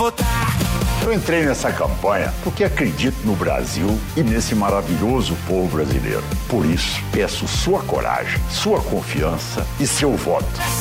votar. Eu entrei nessa campanha porque acredito no Brasil e nesse maravilhoso povo brasileiro. Por isso, peço sua coragem, sua confiança e seu voto.